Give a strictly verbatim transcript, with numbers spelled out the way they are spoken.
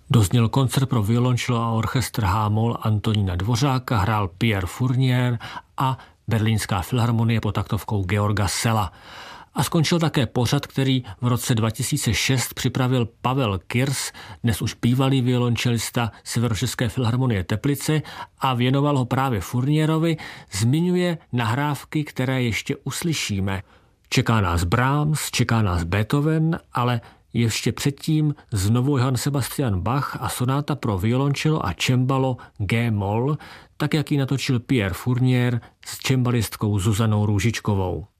Dozněl koncert pro violončelo a orchestr H-moll Antonína Dvořáka, hrál Pierre Fournier a Berlínská filharmonie pod taktovkou Georga Sella. A skončil také pořad, který v roce dva tisíce šest připravil Pavel Kirs, dnes už bývalý violončelista Severočeské filharmonie Teplice, a věnoval ho právě Fournierovi. Zmiňuje nahrávky, které ještě uslyšíme. Čeká nás Brahms, čeká nás Beethoven, ale ještě předtím znovu Johann Sebastian Bach a sonáta pro violončelo a cembalo G-moll, tak jak ji natočil Pierre Fournier s cembalistkou Zuzanou Růžičkovou.